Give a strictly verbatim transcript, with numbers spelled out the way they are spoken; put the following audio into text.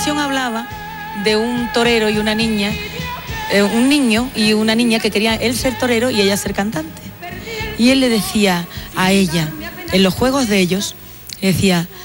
canción hablaba de un torero y una niña, eh, un niño y una niña que quería él ser torero y ella ser cantante. Y él le decía a ella, en los juegos de ellos, le decía: